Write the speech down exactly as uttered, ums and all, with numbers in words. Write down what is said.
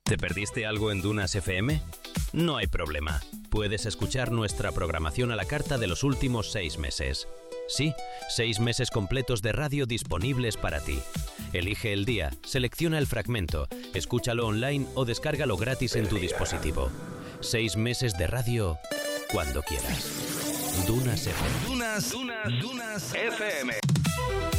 ¿Te perdiste algo en Dunas F M? No hay problema. Puedes escuchar nuestra programación a la carta de los últimos seis meses. Sí, seis meses completos de radio disponibles para ti. Elige el día, selecciona el fragmento, escúchalo online o descárgalo gratis en tu dispositivo. Seis meses de radio cuando quieras. Dunas F M. Dunas, Dunas, Dunas F M.